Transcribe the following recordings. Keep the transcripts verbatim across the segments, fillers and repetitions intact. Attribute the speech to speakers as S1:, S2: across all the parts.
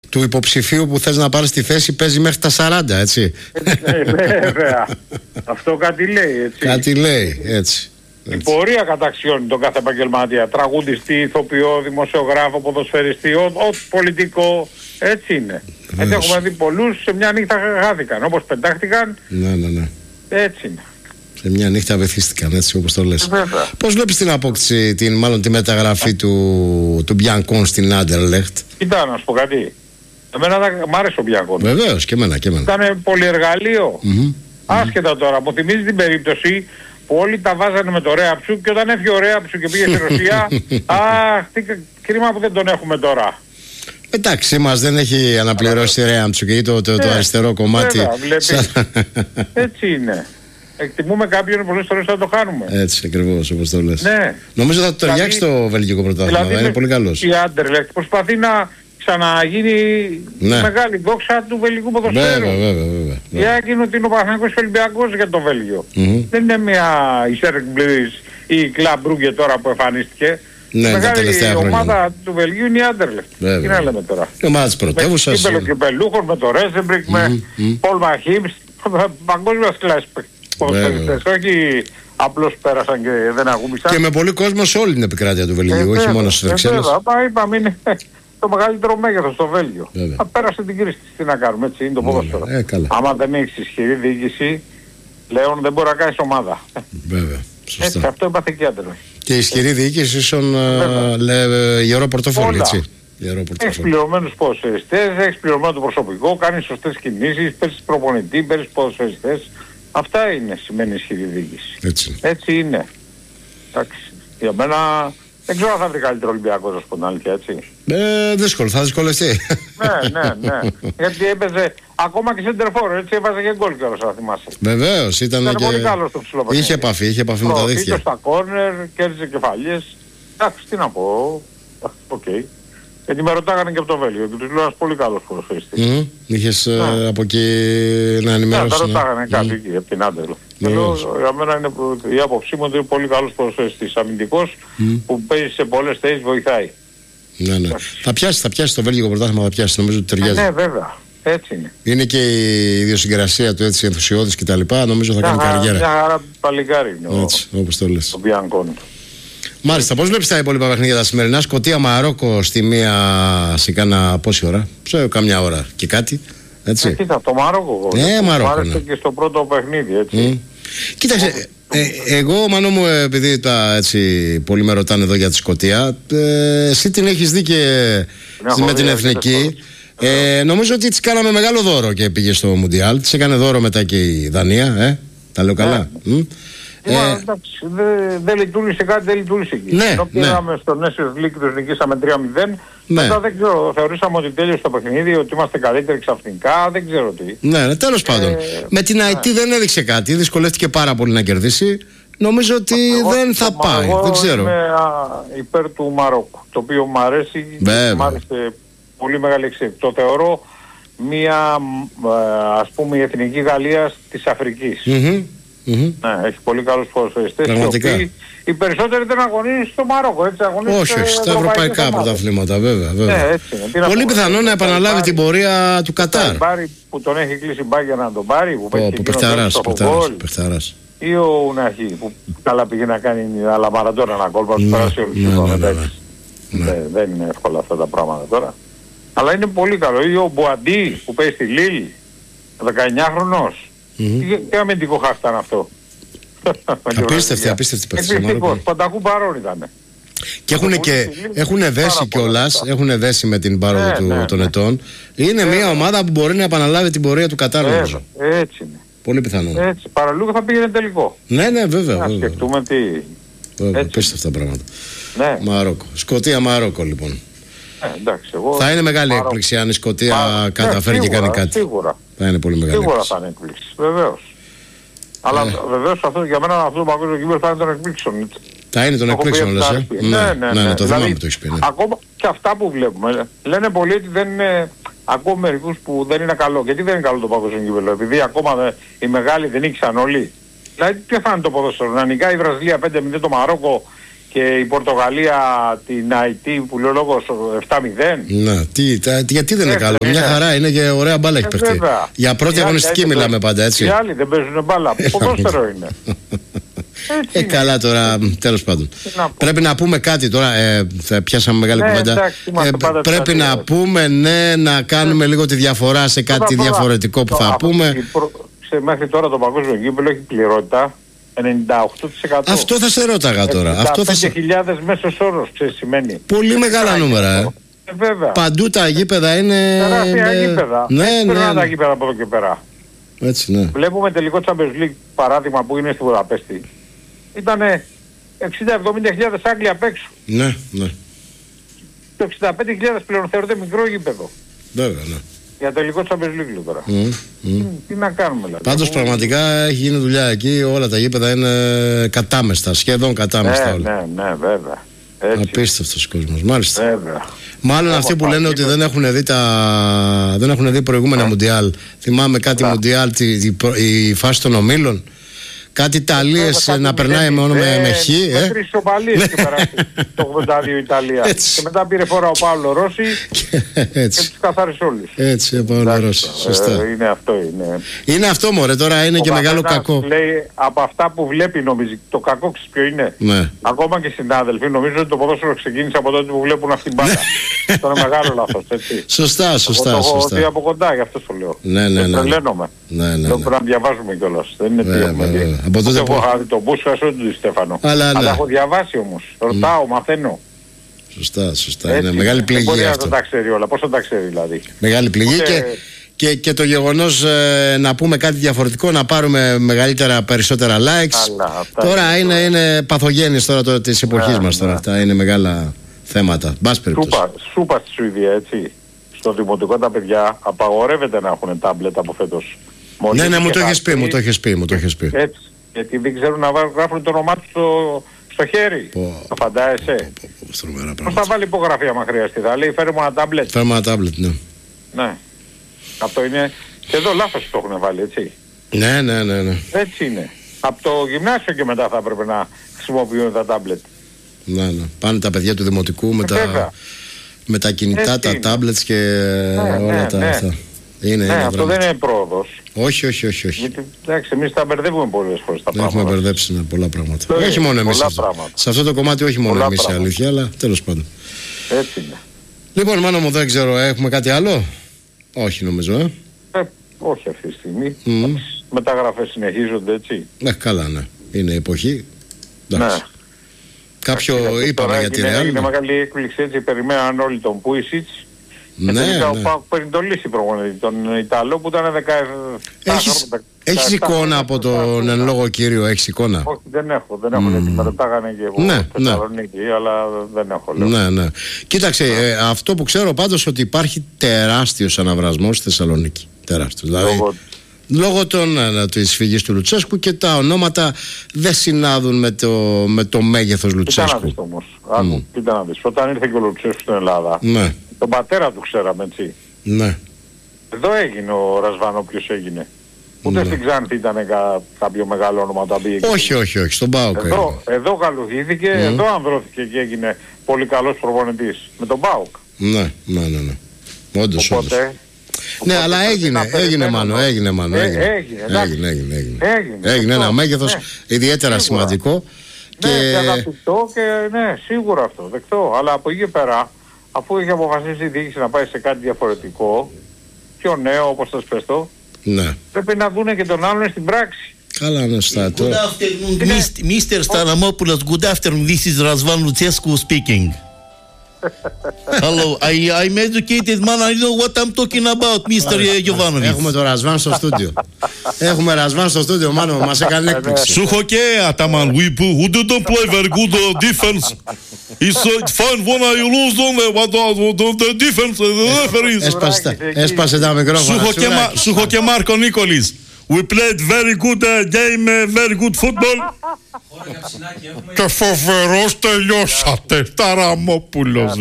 S1: του υποψηφίου που θες να πάρεις τη θέση παίζει μέχρι τα σαράντα, έτσι.
S2: Ε, βέβαια. Αυτό κάτι λέει, έτσι.
S1: Κάτι λέει, έτσι.
S2: Η πορεία καταξιώνει τον κάθε επαγγελματία. Τραγουδιστή, ηθοποιό, δημοσιογράφο, ποδοσφαιριστή, ό, ό, πολιτικό. Έτσι είναι. Έτσι έχουμε δει πολλούς σε μια νύχτα χάθηκαν. Όπως πετάχτηκαν.
S1: Ναι, ναι, ναι.
S2: Έτσι είναι.
S1: Σε μια νύχτα βεθίστηκαν, έτσι όπως το λες. Πώς βλέπεις την απόκτηση, την, μάλλον τη μεταγραφή του, του Μπιανκόν στην Άντερλεχτ?
S2: Κοίτα, να σου πω κάτι. Εμένα μ' άρεσε ο Μπιανκόν.
S1: Βεβαίως, και εμένα, και εμένα.
S2: Ήταν πολυεργαλείο. Mm-hmm. Άσχετα τώρα, μου θυμίζει την περίπτωση που όλοι τα βάζανε με το Ρέαψου και όταν έφυγε ο Ρέαψου και πήγε στη Ρωσία, αχ, τι κρίμα που δεν τον έχουμε τώρα.
S1: Εντάξει, μας δεν έχει αναπληρώσει Ρέαμψου και το, το, το
S2: ε,
S1: αριστερό κομμάτι.
S2: Βέβαια, βλέπεις. Έτσι είναι. Εκτιμούμε κάποιον, πολλές φορές θα το χάνουμε.
S1: Έτσι ακριβώς, όπως το λες.
S2: Ναι.
S1: Νομίζω θα το ταιριάξει δηλαδή, το βελγικό πρωτάθλημα. Δηλαδή, είναι πολύ καλός.
S2: Η Άντερλεχτ προσπαθεί να ξαναγίνει ναι. η μεγάλη δόξα του βελγικού ποδοσφαίρου.
S1: Βέβαια, βέβαια, βέβαια.
S2: Για εκείνο ότι είναι ο Παναθηναϊκός Ολυμπιακός για το Βέλγιο.
S1: Mm-hmm.
S2: Δεν είναι μια Ισέρκμπλης ή η Κλαμπ Μπρούγκε τώρα που εμφανίστηκε.
S1: Ναι,
S2: η μεγάλη ομάδα
S1: χρόνια.
S2: του Βελγίου είναι η Άντερλεχτ. Τι να λέμε τώρα.
S1: Η ομάδα της πρωτεύουσας.
S2: Με κύπελο κυπελούχων, με το Ρέζεμπρικ, mm-hmm. με Πολ Μαχίμς, παγκόσμιας κλάσης ποδοσφαιριστές. Όχι απλώς πέρασαν και δεν αγούμισαν.
S1: Και με πολύ κόσμο σε όλη την επικράτεια του Βελγίου, όχι μόνο στις Βρυξέλλες.
S2: Βέβαια, είπαμε είναι το μεγαλύτερο μέγεθος στο Βέλγιο. Θα πέρασε την κρίση. Τι να κάνουμε, έτσι είναι το ποδόσφαιρο.
S1: Ε,
S2: άμα δεν έχεις ισχυρή διοίκηση, πλέον δεν μπορεί να κάνεις ομάδα.
S1: Βέβαια. Σωστά.
S2: Έτσι, αυτό έπαθε και άντρε.
S1: Και ισχυρή διοίκηση ίσον γερό πορτοφόλι, έτσι.
S2: Έχεις πληρωμένους ποδοσφαιριστές, έχεις πληρωμένο το προσωπικό, κάνεις σωστές κινήσεις, παίρνεις προπονητή, παίρνεις ποδοσφαιριστές. Αυτά είναι, σημαίνει ισχυρή διοίκηση.
S1: Έτσι.
S2: Έτσι είναι. Εντάξει. Για μένα δεν ξέρω αν θα βρει καλύτερο Ολυμπιακός, να σου πω την αλήθεια, έτσι.
S1: Ε, δύσκολο, θα δυσκολευτεί.
S2: Ναι, ναι, ναι. Γιατί έπαιζε ακόμα και σεντερφόρ, έτσι έβαζε και γκολ κιόλας, αν θυμάσαι.
S1: Βεβαίως, ήταν,
S2: ήταν
S1: και...
S2: πολύ καλό στο ψηλό παιχνίδι.
S1: Είχε επαφή, είχε επαφή με τα δίχτυα.
S2: Είχε στα κόρνερ, κέρδιζε κεφαλιές. Εντάξει, τι να πω. Οκ. Okay. Γιατί με ρωτάγανε και από το Βέλγιο και τους λέω ένας πολύ καλός ποδοσφαιριστής.
S1: Mm-hmm. Είχες
S2: ναι.
S1: ε, από εκεί να ενημερώσεις.
S2: Ναι, τα ρωτάγανε ναι. κάτι mm. εκεί, από την Άντερλεχτ. Και λέω, για μένα είναι η άποψή μου ότι είναι πολύ καλός ποδοσφαιριστής, αμυντικός, mm. που παίζει σε πολλές θέσεις, βοηθάει.
S1: Ναι, ναι. Θα πιάσει, θα πιάσει το Βέλγιο πρωτάθλημα, θα πιάσει, νομίζω ότι ταιριάζει.
S2: Ναι, βέβαια. Έτσι είναι.
S1: Είναι και η ιδιοσυγκρασία του έτσι ενθουσιώδης και τα λοιπά, νομίζω θα κάνει
S2: μια,
S1: καριέρα.
S2: Μια χαρά παλικάρι είναι
S1: έτσι, όπως το λες.
S2: Το Μπιανκόν.
S1: Μάλιστα, πώς βλέπεις τα υπόλοιπα παιχνίδια τα σημερινά? Σκωτία Μαρόκο στη μία σε κάνα πόση ώρα? Σε κάμια ώρα και κάτι. Έτσι.
S2: Ε, κοίτα, το Μαρόκο.
S1: Ναι, Μαρόκο. Μου
S2: άρεσε ναι. και στο πρώτο παιχνίδι, έτσι.
S1: Mm. Κοίταξε, ε, εγώ Μανώ μου, επειδή τα έτσι πολλοί με ρωτάνε εδώ για τη Σκωτία, ε, εσύ την έχεις δει και με την Εθνική. Ε, νομίζω ότι της κάναμε μεγάλο δώρο και πήγε στο Μουντιάλ. Της έκανε δώρο μετά και η Δανία, ε. Τα λέω καλά.
S2: Ναι. Mm. Ε, εντάξει, δεν δε λειτουργήσε κάτι, δεν λειτουργήσε εκεί.
S1: Ναι,
S2: Ενώ πήγαμε
S1: ναι.
S2: στο Nations League, τους νικήσαμε τρία μηδέν.
S1: Ναι.
S2: Μετά δεν ξέρω, θεωρήσαμε ότι τέλειωσε το παιχνίδι, ότι είμαστε καλύτεροι ξαφνικά, δεν ξέρω τι.
S1: Ναι, ναι τέλος πάντων.
S2: Ε,
S1: με την Αϊτή ναι. δεν έδειξε κάτι, δυσκολεύτηκε πάρα πολύ να κερδίσει. Νομίζω ότι εγώ, δεν θα πάει,
S2: εγώ
S1: δεν ξέρω.
S2: Είμαι α, υπέρ του Μαρόκου, το οποίο μου αρέσει, μου άρεσε πολύ μεγάλη εξέλιξη. Το θεωρώ μια, ας πούμε, η εθνική Γαλλία της Αφρικής.
S1: Mm-hmm. Mm-hmm.
S2: Ναι, έχει πολύ καλούς ποδοσφαιριστές.
S1: Πραγματικά.
S2: Οι περισσότεροι δεν αγωνίζουν στο Μαρόκο, έτσι αγωνίζουν.
S1: Όχι, όχι, στα ευρωπαϊκά πρωταθλήματα, βέβαια. βέβαια.
S2: Ναι, έτσι είναι.
S1: Πολύ πιθανό να επαναλάβει πάρει, την πορεία του Κατάρ.
S2: Πάρει που τον έχει κλείσει μπάγια να τον πάρει, που
S1: oh, που παιχταράς.
S2: Ή ο Ουναχή που καλά πήγε να κάνει αλλά Μαραντόνα ένα κόλπα του περάσει όλους. Δεν είναι εύκολα αυτά τα πράγματα τώρα. Αλλά είναι πολύ καλό. Ή ο Μπουαντί που παίζει στη Λίλ, δεκαεννιάχρονος. Τι αμυντικό χάφ ήταν αυτό.
S1: Απίστευτη, απίστευτη παίχτη.
S2: Εκπληκτικός, πανταχού παρόν ήταν.
S1: Και έχουν και έχουν δέσει κιόλας, έχουν δέσει με την πάροδο ναι, του, ναι, των ετών. Είναι ναι. μια ομάδα που μπορεί να επαναλάβει την πορεία του Κατάρ, νομίζω.
S2: Έτσι είναι.
S1: Πολύ πιθανό.
S2: Έτσι, παραλίγο θα πήγαινε τελικό.
S1: Ναι, ναι, βέβαια.
S2: Να
S1: βέβαια.
S2: σκεφτούμε τι.
S1: Απίστευτα πράγματα.
S2: Ναι.
S1: Μαρόκο. Σκωτία Μαρόκο, λοιπόν.
S2: Ε, εντάξει, εγώ...
S1: Θα είναι μεγάλη Μαρόκο. έκπληξη αν η Σκωτία Μαρόκο. καταφέρει ναι, σίγουρα, και κάνει κάτι.
S2: Σίγουρα.
S1: Θα είναι πολύ μεγάλη
S2: σίγουρα
S1: έκπληξη.
S2: θα είναι έκπληξη. Βεβαίως. Αλλά ε. βεβαίως αυτό, για μένα αυτό το παγκόσμιο κύπελλο θα είναι των εκπλήξεων.
S1: Θα είναι των εκπλήξεων, λες, ε.
S2: Ναι, ναι, ναι.
S1: ναι, ναι, το
S2: δηλαδή,
S1: θυμάμαι το έχεις πει. Ναι.
S2: Ακόμα και αυτά που βλέπουμε. Λένε πολλοί ότι δεν είναι... Ακούω μερικούς που δεν είναι καλό. Γιατί δεν είναι καλό το παγκόσμιο κύπελλο? Επειδή ακόμα οι μεγάλοι δεν νίκησαν όλοι. Δηλαδή ποιο θα είναι το ποδόσφαιρο? Να νικάει η Βραζιλία πέντε μηδέν το Μαρόκο και η Πορτογαλία την Αϊτή που λέει ο λόγος επτά μηδέν.
S1: Να, τι, τα, γιατί δεν είναι καλό. Μια χαρά είναι και ωραία μπάλα έχει παιχτεί. Για πρώτη οι αγωνιστική μιλάμε δεν, πάντα έτσι.
S2: Οι άλλοι δεν παίζουν μπάλα. Ποδόσφαιρο είναι.
S1: Ε, είναι. Καλά τώρα, τέλος πάντων. Να πρέπει να πούμε κάτι τώρα. Ε, θα πιάσαμε μεγάλη
S2: ναι,
S1: κουβέντα.
S2: Εντάξει,
S1: ε, πρέπει να πούμε, ναι, να κάνουμε ναι. λίγο τη διαφορά σε κάτι τώρα, διαφορετικό που θα α, πούμε.
S2: Προ, σε, μέχρι τώρα το παγκόσμιο γήπεδο έχει πληρότητα ενενήντα οκτώ τοις εκατό.
S1: Αυτό θα σε ρώταγα τώρα.
S2: πέντε χιλιάδες μέσος όρος, ξέρεις, σημαίνει.
S1: Πολύ μεγάλα νούμερα. Ε.
S2: Ε, βέβαια.
S1: Παντού τα γήπεδα είναι.
S2: Τεράστια ε, γήπεδα.
S1: Ναι, ναι, ναι.
S2: τα γήπεδα από εδώ και πέρα.
S1: Έτσι, ναι.
S2: Βλέπουμε τελικό Champions League παράδειγμα που είναι στη Βουδαπέστη. Ήτανε εξήντα με εβδομήντα χιλιάδες Άγγλοι απ' έξω.
S1: Ναι, ναι.
S2: Το εξήντα πέντε χιλιάδες πλέον θεωρείται μικρό γήπεδο.
S1: Βέβαια, ναι.
S2: Για τελικό Champions League τώρα.
S1: Mm, mm.
S2: Τι, τι να κάνουμε δηλαδή.
S1: Πάντως που... πραγματικά έχει γίνει δουλειά εκεί, όλα τα γήπεδα είναι κατάμεστα, σχεδόν κατάμεστα
S2: ναι,
S1: όλα.
S2: Ναι, ναι, βέβαια. Έτσι.
S1: Απίστευτος κόσμος, μάλιστα.
S2: Βέβαια.
S1: Μάλλον αυτοί που λένε ότι δεν έχουν δει, τα... δεν έχουν δει προηγούμενα μουντιάλ. Θυμάμαι κάτι μουντιάλ, τη, τη, η φάση των ομίλων. Κάτι Ιταλίες να περνάει μόνο με χ.
S2: Με τρεις σοπαλίες και περάσει το ογδόντα δύο Ιταλία. Και μετά πήρε φορά ο Παύλο Ρώση και τους καθάρισε όλους.
S1: Έτσι, ο Παύλο Ρώση. Σωστά.
S2: Είναι αυτό, είναι.
S1: Είναι αυτό, μωρέ, τώρα είναι και μεγάλο κακό.
S2: Λέει από αυτά που βλέπει, νομίζει. Το κακό ξέρεις ποιο είναι. Ακόμα και συνάδελφοι νομίζουν ότι το ποδόσφαιρο ξεκίνησε από τότε που βλέπουν αυτήν την μπάλα. Αυτό είναι μεγάλο λάθος, έτσι.
S1: Σωστά, σωστά.
S2: Εγώ το έχω από κοντά, γι' αυτό το λέω.
S1: Ναι, ναι, ναι.
S2: Τρελαίνομαι. Δεν πρέπει να διαβάζουμε κιόλας. Δεν είναι τι έχουμε δει.
S1: Από τότε
S2: που... έχω δει τον Μπούσκα ούτε τον Στέφανο.
S1: Αλλά,
S2: Αλλά
S1: ναι.
S2: έχω διαβάσει όμως. Ρωτάω, mm. μαθαίνω.
S1: Σωστά, σωστά. Έτσι, είναι μεγάλη πληγή
S2: δεν μπορεί
S1: αυτό.
S2: Να τα ξέρει όλα. Πώς θα τα ξέρει δηλαδή.
S1: Μεγάλη πληγή Οπότε... και, και, και το γεγονός ε, να πούμε κάτι διαφορετικό, να πάρουμε μεγαλύτερα, περισσότερα likes.
S2: Αλλά,
S1: τώρα είναι, είναι παθογένειες τώρα, τώρα της εποχής yeah, μας. Τώρα. Yeah. Αυτά είναι μεγάλα θέματα. Μπας περιπτώσει.
S2: Σούπα στη Σουηδία, έτσι. Στο δημοτικό τα παιδιά απαγορεύεται να έχουν τάμπλετ από φέτος.
S1: Ναι, ναι, μου το έχεις πει, μου το έχεις πει, μου το έχεις πει.
S2: Έτσι. Γιατί δεν ξέρουν να γράφουν το όνομά του στο, στο χέρι. Oh. Το φαντάζεσαι. Πώς θα βάλει υπογραφή άμα χρειαστεί. Θα λέει φέρε μου ένα τάμπλετ.
S1: Φέρε μου ένα τάμπλετ, ναι.
S2: Ναι. Αυτό είναι. Και εδώ λάθος το έχουν βάλει, έτσι.
S1: Ναι, ναι, ναι, ναι.
S2: Έτσι είναι. Από το γυμνάσιο και μετά θα έπρεπε να χρησιμοποιούν τα τάμπλετ.
S1: Ναι, ναι. Πάνε τα παιδιά του δημοτικού με, τα, με τα κινητά, έτσι τα είναι. Τάμπλετς και ναι, όλα ναι, τα ναι. αυτά. Είναι,
S2: ναι,
S1: είναι
S2: αυτό
S1: πράγματα.
S2: Δεν είναι πρόοδος.
S1: Όχι, όχι, όχι. όχι.
S2: Γιατί, εντάξει, εμείς τα μπερδεύουμε πολλές φορές τα
S1: δεν πράγματα. Έχουμε μπερδέψει με πολλά πράγματα.
S2: Το
S1: όχι μόνο εμείς.
S2: Αυτό.
S1: Σε αυτό το κομμάτι όχι μόνο εμείς η αλήθεια, αλλά τέλος πάντων.
S2: Έτσι είναι.
S1: Λοιπόν, Μάνο μου, δεν ξέρω, έχουμε κάτι άλλο. Όχι νομίζω, ε.
S2: ε όχι αυτή τη στιγμή. Mm. Μεταγραφές συνεχίζονται, έτσι.
S1: Ναι, καλά, ναι. Είναι εποχή. Εντάξει. Ναι. Κάποιο Άχι, είπαμε για τη Ρεάλ.
S2: Είναι μεγάλη έκπληξη, έτσι. Περιμέναν όλοι τον Πούισιτς.
S1: Ναι, ναι.
S2: Ο Πάοκ παίρνει το λύση προπονητή, τον Ιταλό που ήταν δεκαεπτά.
S1: Έχεις, έχεις εικόνα από τον εν λόγω κύριο, έχεις εικόνα?
S2: Όχι, δεν έχω, δεν έχω, mm. γιατί με ρωτάγανε και εγώ
S1: ναι,
S2: στη Θεσσαλονίκη, ναι. αλλά δεν έχω. Λέω.
S1: Ναι, ναι. Κοίταξε, ε, αυτό που ξέρω πάντως ότι υπάρχει τεράστιος αναβρασμός στη Θεσσαλονίκη. Τεράστιος. Δηλαδή, λόγω, λόγω των, ε, της φυγής του Λουτσέσκου και τα ονόματα δεν συνάδουν με το, με το μέγεθος Λουτσέσκου.
S2: Κοίτα να δεις όμως, άκου, mm. κοίτα να δεις, όταν ήρθε και ο Λουτσέσκου στην Ελλάδα,
S1: ναι.
S2: τον πατέρα του ξέραμε, έτσι.
S1: Ναι.
S2: Εδώ έγινε ο Ρασβάνο, ποιος έγινε. Ούτε ναι. στην Ξάνθη ήταν κα, κάποιο μεγάλο όνομα τα πήγε.
S1: Όχι, όχι, όχι, στον ΠΑΟΚ.
S2: Εδώ, εδώ καλουχήθηκε, mm. εδώ ανδρώθηκε και έγινε πολύ καλός προπονητής. Με τον ΠΑΟΚ.
S1: Ναι, ναι, ναι. ναι. Όντως,
S2: οπότε,
S1: όντως. Ναι, αλλά έγινε, έγινε μάνο, έγινε μάνο, έγινε.
S2: Έγινε,
S1: έγινε, έγινε, έγινε. Έγινε ένα μέγεθος ιδιαίτερα σημαντικό.
S2: Ναι, και αγαπητό και ναι, σίγουρα αυτό, δεκτό. Αλλά από εκεί πέρα, αφού είχε αποφασίσει η διοίκηση να πάει σε κάτι διαφορετικό, πιο νέο όπως το σπέστο,
S1: ναι.
S2: πρέπει να δούνε και τον άλλον στην πράξη.
S1: Καλά, ναι, στα
S3: Good afternoon, Mister Stanamopoulos. Good afternoon, this is Razvan Lucescu speaking. Hello, I, I'm educated man, I know what I'm talking about, Mister Jovanovic.
S1: Έχουμε τον Ρασβάν στο στούντιο. Έχουμε Ρασβάν στο στούντιο, μάνο, μας έκανε έκπληξη.
S3: Σουχοκέ, Ataman, we, we didn't play very good uh, defense. It's uh, fine when I lose on the, what, uh, the defense, the referees.
S1: Έσπασε τα μικρόφωνα.
S3: Σουχοκέ Μάρκο Νίκολης. We played very good uh, game, uh, very good football. Και φοβερός τελειώσατε, Ταραμόπουλος.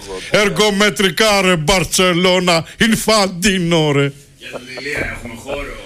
S3: Εργομετρικά ρε Μπαρτσελώνα, Ινφαντίνο ρε.
S4: Για την Ηλία έχουμε χώρο.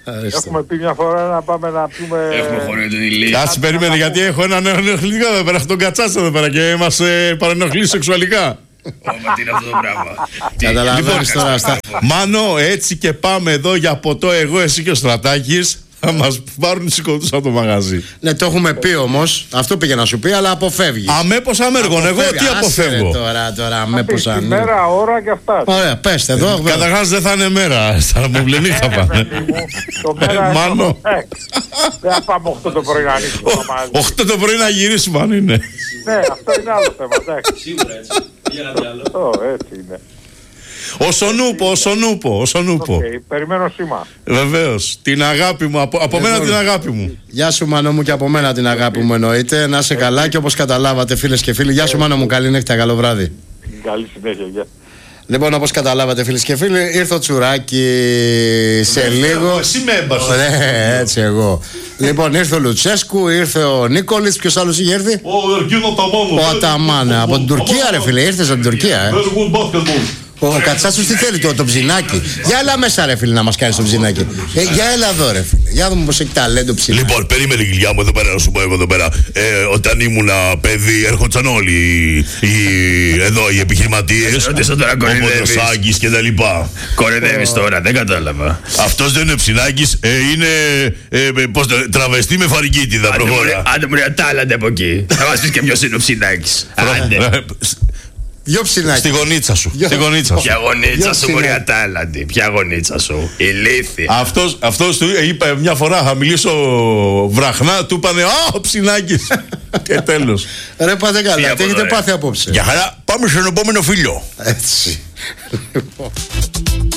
S2: Έχουμε πει μια φορά να πάμε να πιούμε.
S3: Έχουμε χωρί την ηλία.
S4: Κάτσε, περίμενε, γιατί έχω έναν ενοχλητικό εδώ πέρα. Έχω τον Κατσάτσο εδώ πέρα και μας ε, παρενοχλεί σεξουαλικά.
S3: Όμα, τι είναι αυτό το πράγμα.
S1: Καταλαβαίνεις τώρα αυτά.
S4: Μάνο, έτσι και πάμε εδώ για ποτό, εγώ, εσύ και ο Στρατάκης. Θα μας πάρουν οι σηκωτούς από το μαγαζί.
S1: Ναι, το έχουμε πει όμως. Αυτό πήγε να σου πει, αλλά αποφεύγει.
S4: Αμέπως αμέργων. Εγώ τι αποφεύγω.
S1: Τώρα, τώρα, αμέπως
S2: αμέργων. Μέρα, ώρα και αυτά.
S1: Ωραία, πέστε εδώ.
S4: Καταρχάς δεν θα είναι μέρα. Θα μου βλενεί θα πάνε.
S2: Το μέρα.
S4: Μάνο.
S2: Δεν θα πάμε οκτώ το πρωί να ανοίξουμε.
S4: οκτώ το πρωί να γυρίσουμε αν είναι.
S2: Ναι, αυτό είναι άλλο θέμα.
S3: Σίγουρα έτσι.
S2: Έτσι είναι.
S4: Ο Σονούπο, ο Σονούπο, ο Σονούπο.
S2: Okay, περιμένω σήμα.
S4: Βεβαίως, την αγάπη μου, από, από μένα την αγάπη μου.
S1: Γεια σου Μάνο μου και από μένα την αγάπη μου εννοείται. Να είσαι καλά και όπως καταλάβατε φίλες και φίλοι. Γεια σου Μάνο μου, καλή νύχτα, καλό βράδυ.
S2: Καλή συνέχεια, γεια.
S1: Λοιπόν, όπως καταλάβατε φίλες και φίλοι, ήρθε ο Τσουράκη σε λίγο.
S4: Εσύ με έμπασες.
S1: Ναι, έτσι εγώ. Λοιπόν, ήρθε ο Λουτσέσκου, ήρθε ο Νίκολιτς, ποιος άλλος είχε έρθει?
S4: Ο Εργίνο Αταμάνο.
S1: Ο Αταμάν, από την Τουρκία ρε φίλε, ήρθες από την Τουρκία ε. Ο Κατσάτσος τι θέλει, το, το ψινάκι. Για έλα μέσα ρε φίλε να μας κάνεις το ψινάκι. ε, Για έλα εδώ ρε φίλε, για δούμε πως έχει ταλέντο ψινάκι.
S4: Λοιπόν, περίμενε γυλιά μου εδώ πέρα να σου πω εγώ εδώ πέρα. ε, Όταν ήμουνα παιδί έρχονταν όλοι οι, εδώ οι επιχειρηματίες.
S3: Ρωτήσω τώρα, κορυδεύεις.
S4: Ο Ποντοσάκης και τα λοιπά.
S3: Κορυδεύεις τώρα, δεν κατάλαβα.
S4: Αυτός δεν είναι ψινάκης, ε, είναι ε, πώς το, τραβεστή με φαρικίτιδα. Προχώρα.
S3: Άντε μου ρε, τάλαντε από εκεί. Θα μας πεις και ποιος είναι ο ψινάκης. Άντε.
S1: Δυο ψινάκι.
S4: Στη γωνίτσα σου. Στη γωνίτσα σου.
S3: Ποια γωνίτσα σου, μωρή ατάλαντη. Ποια γωνίτσα σου. Ηλίθεια.
S4: Αυτός, αυτός του είπε μια φορά, θα μιλήσω βραχνά, του είπανε «Α, ψινάκης». Και τέλος.
S1: Ρε πάτε καλά, τι έχετε πάθει απόψε?
S4: Για χαρά, πάμε στον επόμενο φίλο.
S1: Έτσι.